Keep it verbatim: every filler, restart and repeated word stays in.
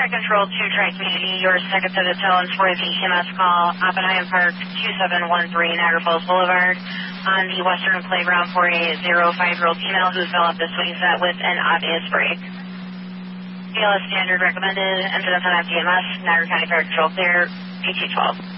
Trike Control to Trike Community, your second set of tones for the E M S call, Oppenheim Park, two seven one three Niagara Falls Boulevard, on the western playground for a zero five-year-old female who fell off the swing set with an obvious break. B L S standard recommended, enter the time of E M S, Niagara County Fire Control clear, P T twelve.